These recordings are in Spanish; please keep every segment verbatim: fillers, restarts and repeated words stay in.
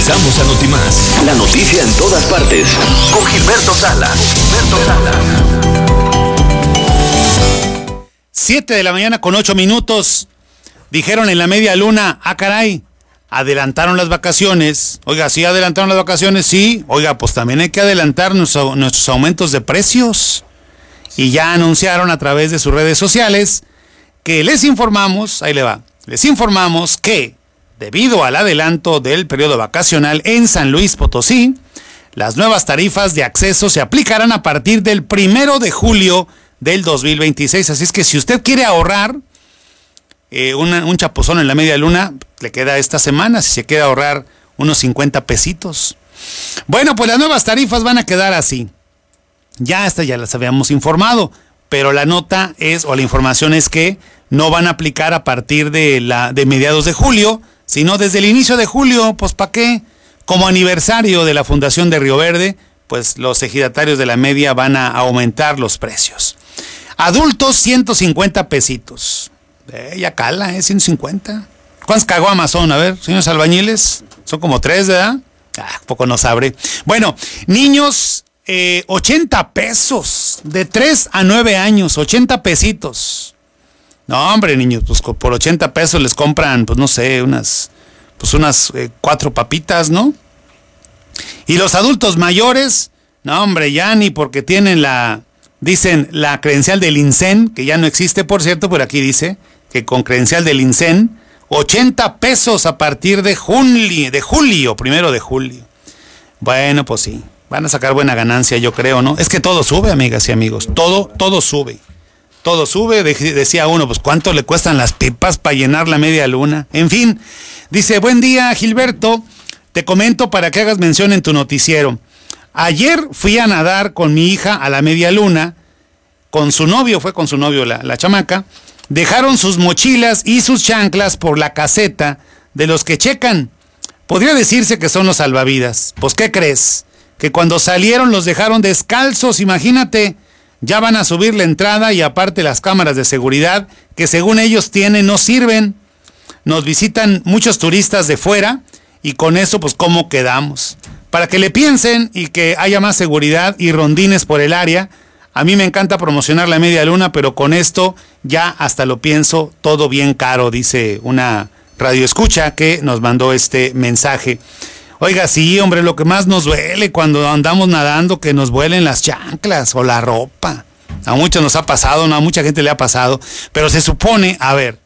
Regresamos a Notimás. La noticia en todas partes. Con Gilberto Salas. Gilberto Salas. Siete de la mañana con ocho minutos. Dijeron en la media luna, ah caray, adelantaron las vacaciones. Oiga, sí adelantaron las vacaciones, sí. Oiga, pues también hay que adelantar nuestro, nuestros aumentos de precios. Y ya anunciaron a través de sus redes sociales que les informamos, ahí le va, les informamos que debido al adelanto del periodo vacacional en San Luis Potosí, las nuevas tarifas de acceso se aplicarán a partir del primero de julio del dos mil veintiséis. Así es que si usted quiere ahorrar eh, una, un chapuzón en la media luna, le queda esta semana, si se quiere ahorrar unos cincuenta pesitos. Bueno, pues las nuevas tarifas van a quedar así. Ya hasta ya las habíamos informado, pero la nota es, o la información es que no van a aplicar a partir de, la, de mediados de julio, sino desde el inicio de julio. Pues ¿para qué? Como aniversario de la Fundación de Río Verde, pues los ejidatarios de la media van a aumentar los precios. Adultos, ciento cincuenta pesitos. Eh, ya cala, ¿eh? ciento cincuenta. ¿Cuántas caguamas son? A ver, señores albañiles. Son como tres, ¿verdad? Ah, poco no sabré. Bueno, niños, eh, ochenta pesos. De tres a nueve años, ochenta pesitos. No, hombre, niños, pues por ochenta pesos les compran, pues no sé, unas, pues unas eh, cuatro papitas, ¿no? Y los adultos mayores, no, hombre, ya ni porque tienen la, dicen, la credencial del INSEN, que ya no existe, por cierto, pero aquí dice que con credencial del INSEN, ochenta pesos a partir de julio, de julio, primero de julio. Bueno, pues sí, van a sacar buena ganancia, yo creo, ¿no? Es que todo sube, amigas y amigos, todo, todo sube. Todo sube, decía uno, pues ¿cuánto le cuestan las pipas para llenar la media luna? En fin, dice, buen día Gilberto, te comento para que hagas mención en tu noticiero. Ayer fui a nadar con mi hija a la media luna, con su novio, fue con su novio la, la chamaca, dejaron sus mochilas y sus chanclas por la caseta de los que checan. Podría decirse que son los salvavidas. Pues ¿qué crees? Que cuando salieron los dejaron descalzos, imagínate. Ya van a subir la entrada y aparte las cámaras de seguridad que según ellos tienen no sirven. Nos visitan muchos turistas de fuera y con eso pues cómo quedamos. Para que le piensen y que haya más seguridad y rondines por el área. A mí me encanta promocionar la media luna, pero con esto ya hasta lo pienso todo bien caro, dice una radioescucha que nos mandó este mensaje. Oiga, sí, hombre, lo que más nos duele cuando andamos nadando, que nos vuelen las chanclas o la ropa. A muchos nos ha pasado, no, a mucha gente le ha pasado, pero se supone, a ver,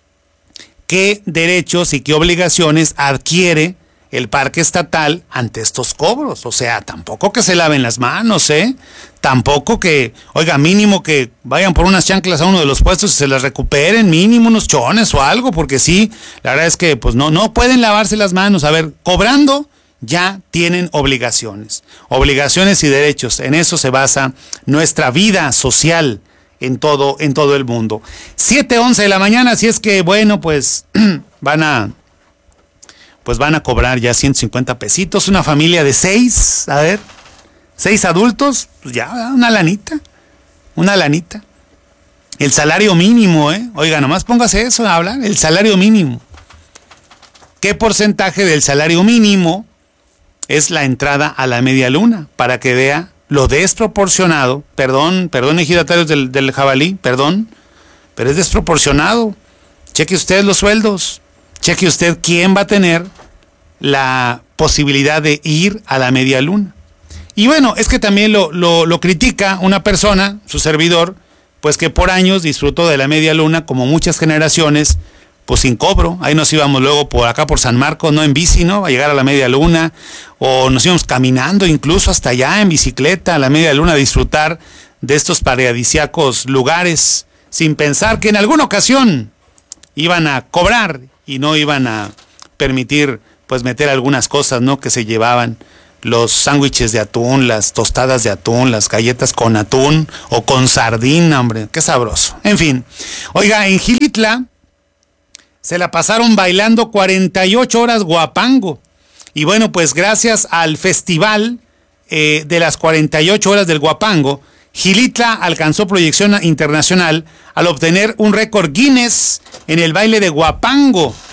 ¿qué derechos y qué obligaciones adquiere el parque estatal ante estos cobros? O sea, tampoco que se laven las manos, ¿eh? Tampoco que, oiga, mínimo que vayan por unas chanclas a uno de los puestos y se las recuperen, mínimo unos chones o algo, porque sí, la verdad es que pues no, no pueden lavarse las manos. A ver, cobrando ya tienen obligaciones, obligaciones y derechos. En eso se basa nuestra vida social en todo, en todo el mundo. siete once de la mañana, así es que bueno, pues van a, pues van a cobrar ya ciento cincuenta pesitos, una familia de seis, a ver, seis adultos, pues ya, una lanita, una lanita. El salario mínimo, ¿eh? Oiga, nomás póngase eso a hablar, el salario mínimo. ¿Qué porcentaje del salario mínimo es la entrada a la media luna? Para que vea lo desproporcionado, perdón, perdón ejidatarios del, del jabalí, perdón, pero es desproporcionado. Cheque usted los sueldos, cheque usted quién va a tener la posibilidad de ir a la media luna. Y bueno, es que también lo, lo, lo critica una persona, su servidor, pues que por años disfrutó de la media luna, como muchas generaciones, pues sin cobro. Ahí nos íbamos luego por acá por San Marcos, no en bici, ¿no? A llegar a la media luna, o nos íbamos caminando incluso hasta allá en bicicleta a la media luna a disfrutar de estos paradisíacos lugares, sin pensar que en alguna ocasión iban a cobrar y no iban a permitir pues meter algunas cosas, ¿no? Que se llevaban. Los sándwiches de atún, las tostadas de atún, las galletas con atún o con sardina, hombre, qué sabroso. En fin, oiga, en Gilitla se la pasaron bailando cuarenta y ocho horas guapango. Y bueno, pues gracias al festival eh, de las cuarenta y ocho horas del guapango, Gilitla alcanzó proyección internacional al obtener un récord Guinness en el baile de guapango.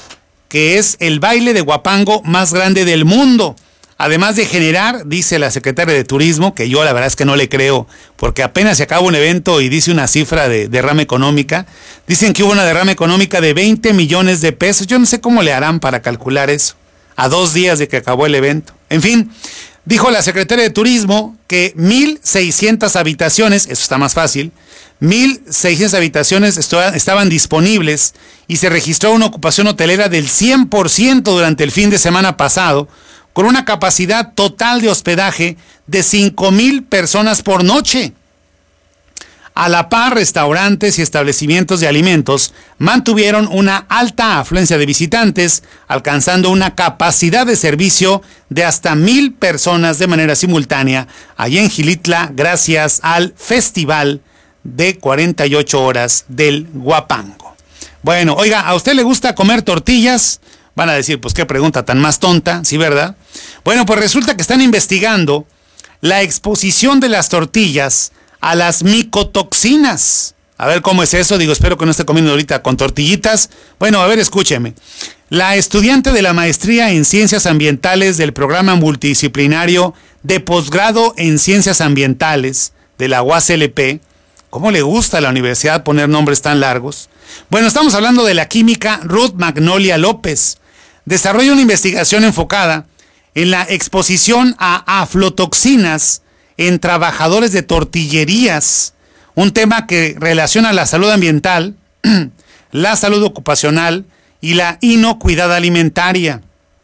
que es el baile de guapango más grande del mundo. Además de generar, dice la secretaria de Turismo, que yo la verdad es que no le creo, porque apenas se acaba un evento y dice una cifra de derrama económica. Dicen que hubo una derrama económica de veinte millones de pesos. Yo no sé cómo le harán para calcular eso, a dos días de que acabó el evento. En fin, dijo la secretaria de Turismo que mil seiscientas habitaciones, eso está más fácil, mil seiscientas habitaciones estaban disponibles y se registró una ocupación hotelera del cien por ciento durante el fin de semana pasado, con una capacidad total de hospedaje de cinco mil personas por noche. A la par, restaurantes y establecimientos de alimentos mantuvieron una alta afluencia de visitantes, alcanzando una capacidad de servicio de hasta mil personas de manera simultánea allí en Xilitla, gracias al Festival de cuarenta y ocho horas del Guapango. Bueno, oiga, ¿a usted le gusta comer tortillas? Van a decir, pues qué pregunta tan más tonta, ¿sí, verdad? Bueno, pues resulta que están investigando la exposición de las tortillas a las micotoxinas. A ver cómo es eso, digo, espero que no esté comiendo ahorita con tortillitas. Bueno, a ver, escúcheme. La estudiante de la maestría en Ciencias Ambientales del programa multidisciplinario de posgrado en Ciencias Ambientales de la U A S L P, ¿cómo le gusta a la universidad poner nombres tan largos? Bueno, estamos hablando de la química Ruth Magnolia López. Desarrolla una investigación enfocada en la exposición a aflotoxinas en trabajadores de tortillerías, un tema que relaciona la salud ambiental, la salud ocupacional y la inocuidad alimentaria.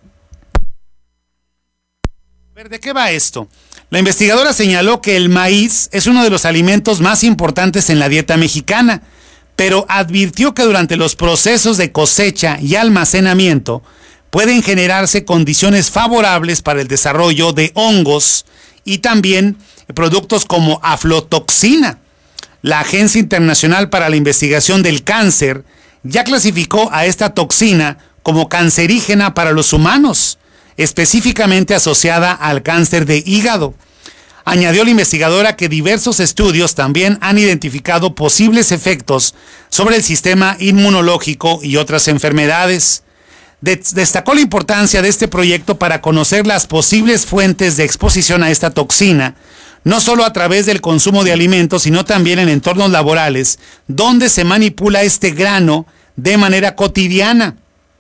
¿De qué va esto? La investigadora señaló que el maíz es uno de los alimentos más importantes en la dieta mexicana, pero advirtió que durante los procesos de cosecha y almacenamiento pueden generarse condiciones favorables para el desarrollo de hongos y también productos como aflotoxina. La Agencia Internacional para la Investigación del Cáncer ya clasificó a esta toxina como cancerígena para los humanos, específicamente asociada al cáncer de hígado. Añadió la investigadora que diversos estudios también han identificado posibles efectos sobre el sistema inmunológico y otras enfermedades. De- destacó la importancia de este proyecto para conocer las posibles fuentes de exposición a esta toxina, no solo a través del consumo de alimentos, sino también en entornos laborales, donde se manipula este grano de manera cotidiana.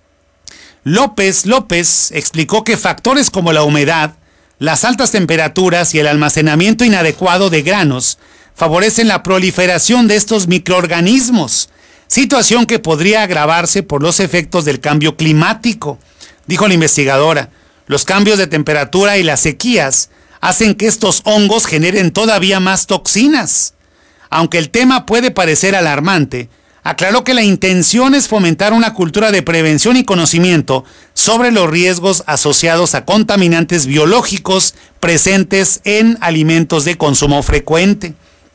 López López explicó que factores como la humedad, las altas temperaturas y el almacenamiento inadecuado de granos favorecen la proliferación de estos microorganismos, situación que podría agravarse por los efectos del cambio climático. Dijo la investigadora, los cambios de temperatura y las sequías hacen que estos hongos generen todavía más toxinas. Aunque el tema puede parecer alarmante, aclaró que la intención es fomentar una cultura de prevención y conocimiento sobre los riesgos asociados a contaminantes biológicos presentes en alimentos de consumo frecuente.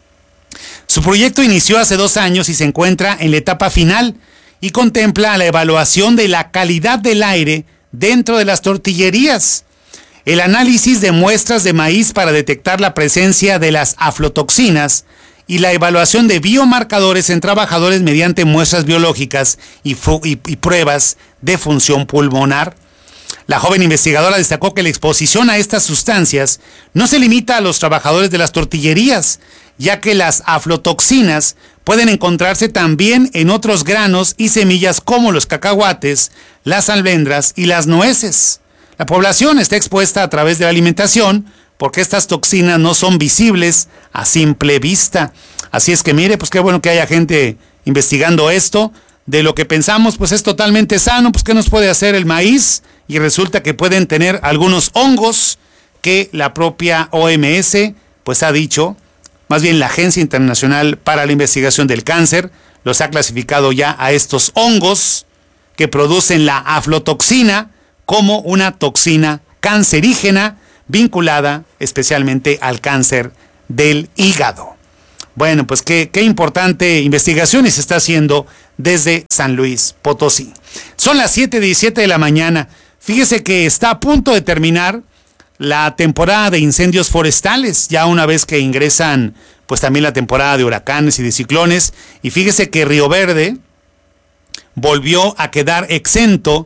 Su proyecto inició hace dos años y se encuentra en la etapa final y contempla la evaluación de la calidad del aire dentro de las tortillerías, el análisis de muestras de maíz para detectar la presencia de las aflotoxinas y la evaluación de biomarcadores en trabajadores mediante muestras biológicas y, y, y pruebas de función pulmonar. La joven investigadora destacó que la exposición a estas sustancias no se limita a los trabajadores de las tortillerías, ya que las aflotoxinas pueden encontrarse también en otros granos y semillas como los cacahuates, las almendras y las nueces. La población está expuesta a través de la alimentación porque estas toxinas no son visibles a simple vista. Así es que mire, pues qué bueno que haya gente investigando esto. De lo que pensamos, pues es totalmente sano, pues ¿qué nos puede hacer el maíz? Y resulta que pueden tener algunos hongos que la propia O M S pues ha dicho, más bien la Agencia Internacional para la Investigación del Cáncer, los ha clasificado ya a estos hongos que producen la aflotoxina como una toxina cancerígena vinculada especialmente al cáncer del hígado. Bueno, pues qué, qué importante investigación y se está haciendo desde San Luis Potosí. Son las siete diecisiete de la mañana. Fíjese que está a punto de terminar la temporada de incendios forestales, ya una vez que ingresan pues también la temporada de huracanes y de ciclones. Y fíjese que Río Verde volvió a quedar exento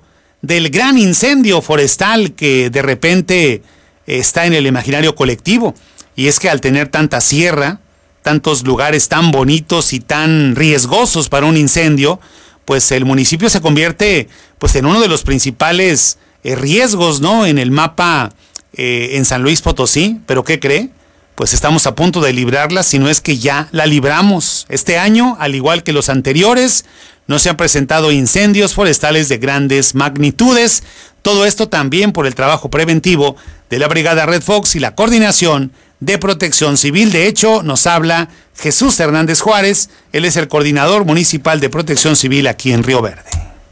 del gran incendio forestal que de repente está en el imaginario colectivo. Y es que al tener tanta sierra, tantos lugares tan bonitos y tan riesgosos para un incendio, pues el municipio se convierte pues en uno de los principales eh, riesgos, ¿no?, en el mapa eh, en San Luis Potosí. ¿Pero qué cree? Pues estamos a punto de librarla, si no es que ya la libramos. Este año, al igual que los anteriores, no se han presentado incendios forestales de grandes magnitudes. Todo esto también por el trabajo preventivo de la Brigada Red Fox y la coordinación de Protección Civil. De hecho, nos habla Jesús Hernández Juárez. Él es el coordinador municipal de Protección Civil aquí en Río Verde.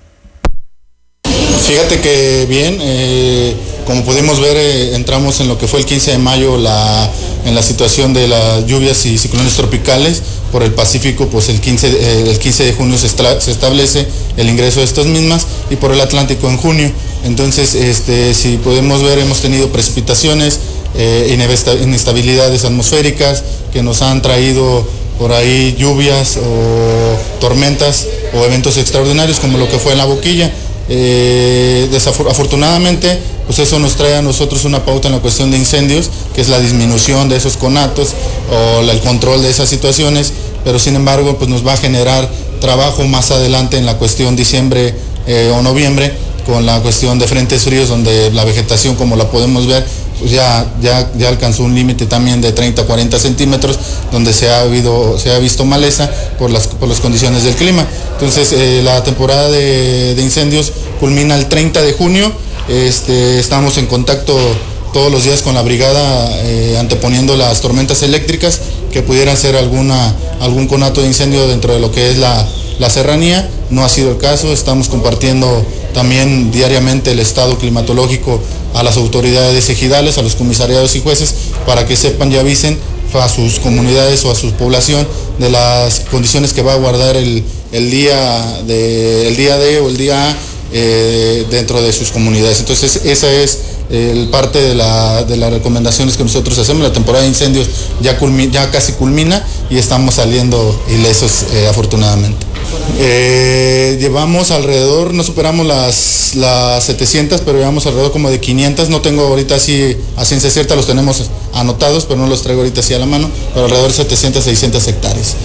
Fíjate que bien, eh, como pudimos ver, eh, entramos en lo que fue el quince de mayo la, en la situación de las lluvias y ciclones tropicales. Por el Pacífico, pues el quince, eh, el quince de junio se, estra, se establece el ingreso de estas mismas, y por el Atlántico en junio. Entonces, este, si podemos ver, hemos tenido precipitaciones, eh, inestabilidades atmosféricas que nos han traído por ahí lluvias o tormentas o eventos extraordinarios como lo que fue en La Boquilla. Eh, desafortunadamente, pues eso nos trae a nosotros una pauta en la cuestión de incendios, que es la disminución de esos conatos o el control de esas situaciones, pero sin embargo pues nos va a generar trabajo más adelante en la cuestión diciembre eh, o noviembre, con la cuestión de frentes fríos, donde la vegetación, como la podemos ver, pues ya, ya, ya alcanzó un límite también de treinta a cuarenta centímetros, donde se ha, habido, se ha visto maleza por las, por las condiciones del clima. Entonces eh, la temporada de, de incendios culmina el treinta de junio. Este, estamos en contacto todos los días con la brigada, eh, anteponiendo las tormentas eléctricas que pudieran ser alguna, algún conato de incendio dentro de lo que es la, la serranía. No ha sido el caso. Estamos compartiendo también diariamente el estado climatológico a las autoridades ejidales, a los comisariados y jueces, para que sepan y avisen a sus comunidades o a su población de las condiciones que va a guardar el, el día de el día de o el día A eh, dentro de sus comunidades. Entonces esa es el parte de, la, de las recomendaciones que nosotros hacemos. La temporada de incendios ya, culmi, ya casi culmina y estamos saliendo ilesos eh, afortunadamente. Eh, llevamos alrededor, no superamos las, las setecientas, pero llevamos alrededor como de quinientas. No tengo ahorita así a ciencia cierta, los tenemos anotados, pero no los traigo ahorita así a la mano, pero alrededor de setecientas, seiscientas hectáreas.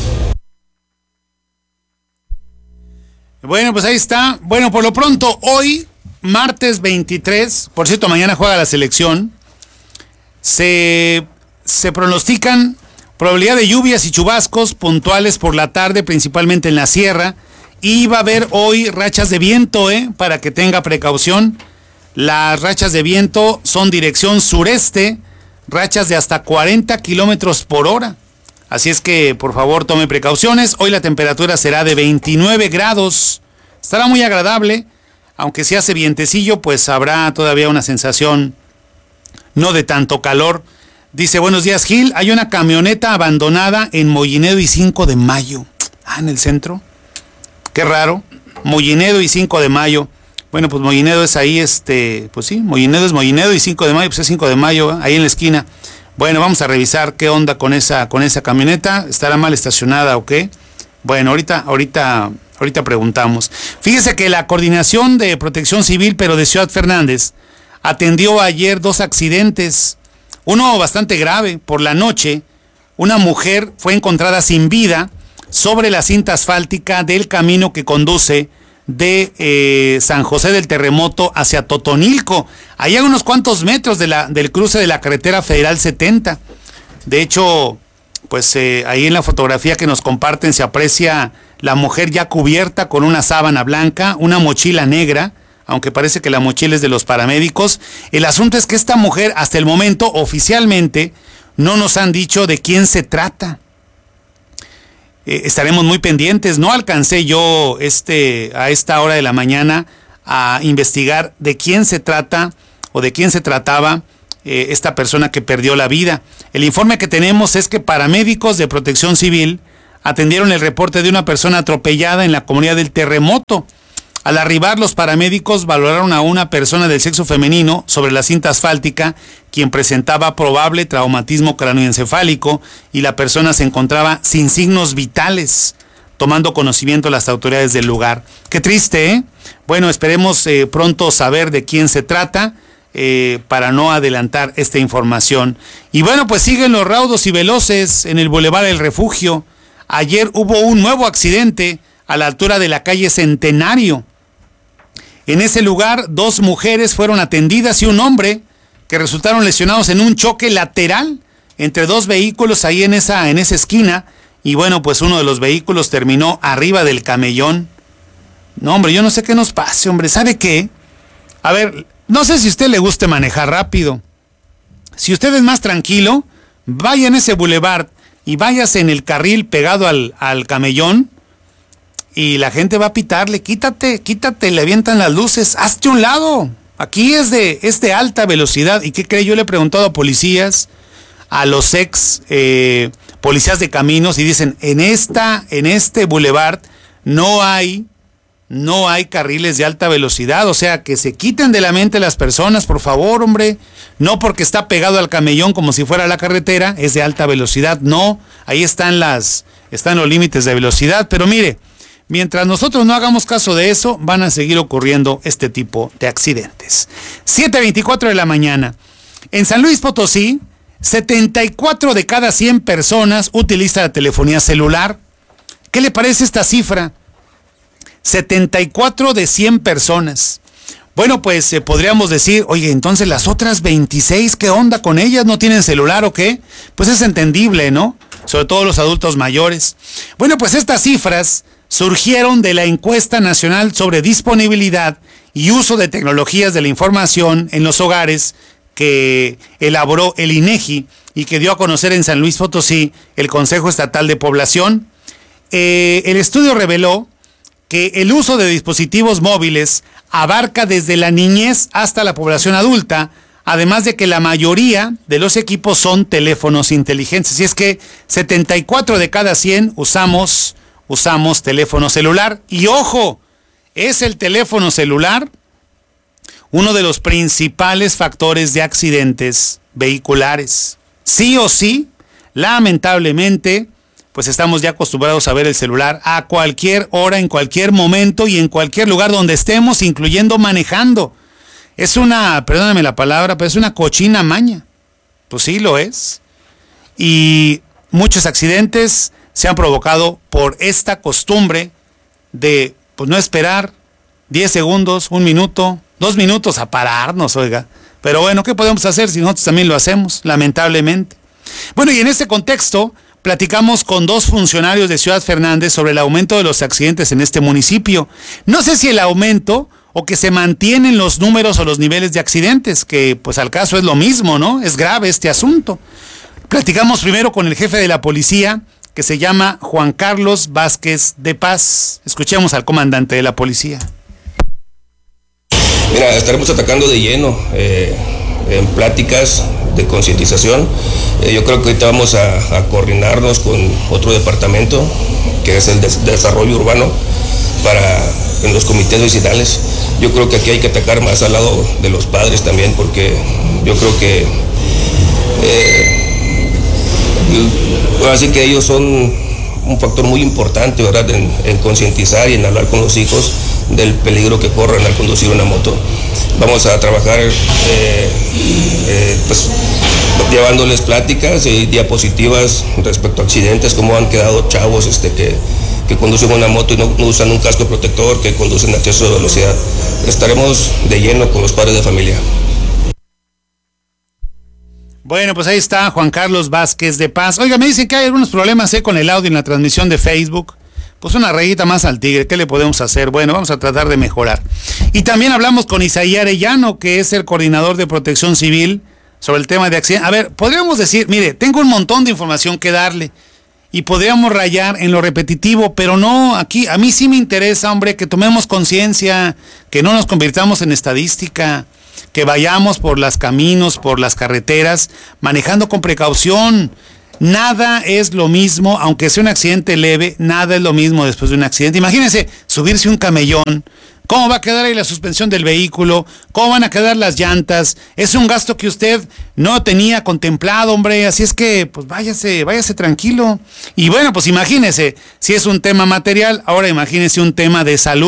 Bueno, pues ahí está. Bueno, por lo pronto, hoy, martes veintitrés, por cierto, mañana juega la selección, se, se pronostican probabilidad de lluvias y chubascos puntuales por la tarde, principalmente en la sierra, y va a haber hoy rachas de viento, ¿eh? Para que tenga precaución. Las rachas de viento son dirección sureste, rachas de hasta cuarenta kilómetros por hora. Así es que, por favor, tome precauciones. Hoy la temperatura será de veintinueve grados. Estará muy agradable, aunque si hace vientecillo, pues habrá todavía una sensación no de tanto calor. Dice, buenos días, Gil. Hay una camioneta abandonada en Mollinedo y cinco de mayo. Ah, en el centro. Qué raro. Mollinedo y cinco de mayo. Bueno, pues Mollinedo es ahí, este, pues sí, Mollinedo es Mollinedo y cinco de mayo, pues es cinco de mayo, ¿eh? Ahí en la esquina. Bueno, vamos a revisar qué onda con esa, con esa camioneta. ¿Estará mal estacionada o qué? Bueno, ahorita, ahorita, ahorita preguntamos. Fíjese que la Coordinación de Protección Civil, pero de Ciudad Fernández, atendió ayer dos accidentes. Uno bastante grave. Por la noche, una mujer fue encontrada sin vida sobre la cinta asfáltica del camino que conduce de eh, San José del Terremoto hacia Totonilco. Ahí hay unos cuantos metros de la, del cruce de la carretera federal setenta. De hecho, pues eh, ahí en la fotografía que nos comparten se aprecia la mujer ya cubierta con una sábana blanca, una mochila negra, aunque parece que la mochila es de los paramédicos. El asunto es que esta mujer, hasta el momento, oficialmente, no nos han dicho de quién se trata. Eh, estaremos muy pendientes. No alcancé yo este, a esta hora de la mañana a investigar de quién se trata o de quién se trataba eh, esta persona que perdió la vida. El informe que tenemos es que paramédicos de Protección Civil atendieron el reporte de una persona atropellada en la comunidad del Terremoto. Al arribar, los paramédicos valoraron a una persona del sexo femenino sobre la cinta asfáltica, quien presentaba probable traumatismo cráneoencefálico, y la persona se encontraba sin signos vitales, tomando conocimiento las autoridades del lugar. Qué triste, ¿eh? bueno, esperemos eh, pronto saber de quién se trata eh, para no adelantar esta información. Y bueno, pues siguen los raudos y veloces en el Boulevard El Refugio. Ayer hubo un nuevo accidente a la altura de la calle Centenario. En ese lugar, dos mujeres fueron atendidas y un hombre que resultaron lesionados en un choque lateral entre dos vehículos ahí en esa, en esa esquina. Y bueno, pues uno de los vehículos terminó arriba del camellón. No, hombre, yo no sé qué nos pase, hombre. ¿Sabe qué? A ver, no sé si a usted le guste manejar rápido. Si usted es más tranquilo, vaya en ese bulevar y váyase en el carril pegado al, al camellón. Y la gente va a pitarle, quítate, quítate, le avientan las luces, hazte un lado. Aquí es de, es de alta velocidad. ¿Y qué cree? Yo le he preguntado a policías, a los ex eh, policías de caminos, y dicen, en esta, en este boulevard no hay, no hay carriles de alta velocidad. O sea, que se quiten de la mente las personas, por favor, hombre. No porque está pegado al camellón como si fuera la carretera, es de alta velocidad. No, ahí están las, están los límites de velocidad. Pero mire, mientras nosotros no hagamos caso de eso, van a seguir ocurriendo este tipo de accidentes. siete veinticuatro de la mañana. En San Luis Potosí, setenta y cuatro de cada cien personas utiliza la telefonía celular. ¿Qué le parece esta cifra? setenta y cuatro de cien personas. Bueno, pues eh, podríamos decir, oye, entonces las otras veintiséis, ¿qué onda con ellas? ¿No tienen celular o qué? Pues es entendible, ¿no? Sobre todo los adultos mayores. Bueno, pues estas cifras surgieron de la encuesta nacional sobre disponibilidad y uso de tecnologías de la información en los hogares que elaboró el INEGI y que dio a conocer en San Luis Potosí el Consejo Estatal de Población. Eh, el estudio reveló que el uso de dispositivos móviles abarca desde la niñez hasta la población adulta, además de que la mayoría de los equipos son teléfonos inteligentes. Y es que setenta y cuatro de cada cien usamos usamos teléfono celular. Y ojo, es el teléfono celular uno de los principales factores de accidentes vehiculares. Sí o sí, lamentablemente, pues estamos ya acostumbrados a ver el celular a cualquier hora, en cualquier momento y en cualquier lugar donde estemos, incluyendo manejando. Es una, perdóname la palabra, pero es una cochina maña. Pues sí, lo es. Y muchos accidentes se han provocado por esta costumbre de pues no esperar diez segundos, un minuto, dos minutos a pararnos, oiga. Pero bueno, ¿qué podemos hacer si nosotros también lo hacemos? Lamentablemente. Bueno, y en ese contexto platicamos con dos funcionarios de Ciudad Fernández sobre el aumento de los accidentes en este municipio. No sé si el aumento o que se mantienen los números o los niveles de accidentes, que pues al caso es lo mismo, ¿no? Es grave este asunto. Platicamos primero con el jefe de la policía, que se llama Juan Carlos Vázquez de Paz. Escuchemos al comandante de la policía. Mira, estaremos atacando de lleno eh, en pláticas de concientización. Eh, yo creo que ahorita vamos a, a coordinarnos con otro departamento, que es el de, de desarrollo urbano, para en los comités vecinales. Yo creo que aquí hay que atacar más al lado de los padres también, porque yo creo que eh, así que ellos son un factor muy importante, ¿verdad?, en, en concientizar y en hablar con los hijos del peligro que corren al conducir una moto. Vamos a trabajar eh, eh, pues, llevándoles pláticas y diapositivas respecto a accidentes, cómo han quedado chavos este, que, que conducen una moto y no, no usan un casco protector, que conducen a exceso de velocidad. Estaremos de lleno con los padres de familia. Bueno, pues ahí está Juan Carlos Vázquez de Paz. Oiga, me dicen que hay algunos problemas eh, con el audio en la transmisión de Facebook. Pues una rayita más al tigre, ¿qué le podemos hacer? Bueno, vamos a tratar de mejorar. Y también hablamos con Isaí Arellano, que es el coordinador de Protección Civil, sobre el tema de accidentes. A ver, podríamos decir, mire, tengo un montón de información que darle y podríamos rayar en lo repetitivo, pero no, aquí a mí sí me interesa, hombre, que tomemos conciencia, que no nos convirtamos en estadística, que vayamos por los caminos, por las carreteras, manejando con precaución. Nada es lo mismo, aunque sea un accidente leve, nada es lo mismo después de un accidente. Imagínense subirse un camellón, cómo va a quedar ahí la suspensión del vehículo, cómo van a quedar las llantas. Es un gasto que usted no tenía contemplado, hombre, así es que pues váyase, váyase tranquilo. Y bueno, pues imagínese, si es un tema material, ahora imagínese un tema de salud,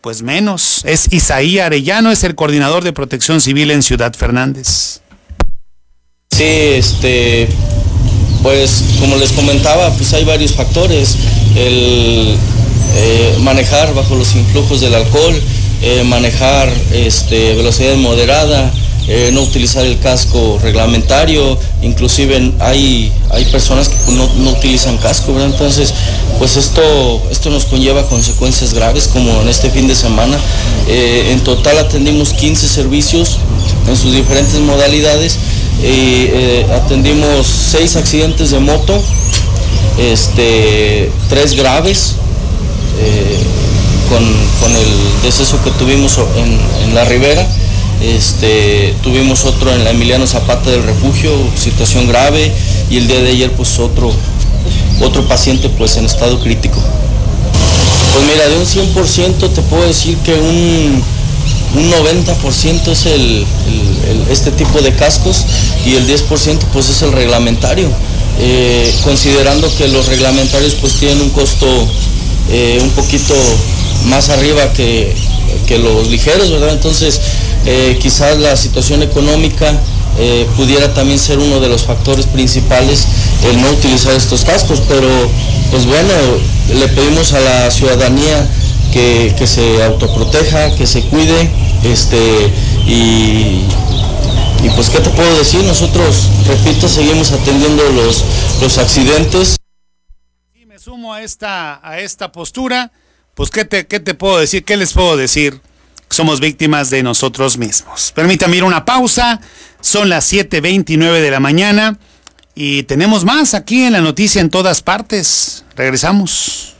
pues menos. Es Isaí Arellano, es el coordinador de Protección Civil en Ciudad Fernández. Sí, este, pues como les comentaba, pues hay varios factores. El eh, manejar bajo los influjos del alcohol, eh, manejar este, velocidad moderada, eh, no utilizar el casco reglamentario, inclusive hay, hay personas que no, no utilizan casco, ¿verdad? Entonces, pues esto, esto nos conlleva consecuencias graves, como en este fin de semana. Eh, en total atendimos quince servicios en sus diferentes modalidades. Y eh, atendimos seis accidentes de moto, este, tres graves, eh, con, con el deceso que tuvimos en, en la Ribera. Este, tuvimos otro en la Emiliano Zapata del Refugio, situación grave, y el día de ayer pues otro, otro paciente pues en estado crítico. Pues mira, de un cien por ciento te puedo decir que un... un noventa por ciento es el, el, el, este tipo de cascos, y el diez por ciento pues es el reglamentario, eh, considerando que los reglamentarios pues tienen un costo eh, un poquito más arriba que, que los ligeros, ¿verdad? Entonces eh, quizás la situación económica eh, pudiera también ser uno de los factores principales el no utilizar estos cascos, pero pues bueno, le pedimos a la ciudadanía Que, que se autoproteja, que se cuide, este, y, y pues qué te puedo decir, nosotros, repito, seguimos atendiendo los, los accidentes. Sí, me sumo a esta, a esta postura, pues qué te, qué te puedo decir, qué les puedo decir, somos víctimas de nosotros mismos. Permítame ir a una pausa, son las siete veintinueve de la mañana y tenemos más aquí en La Noticia en Todas Partes, regresamos.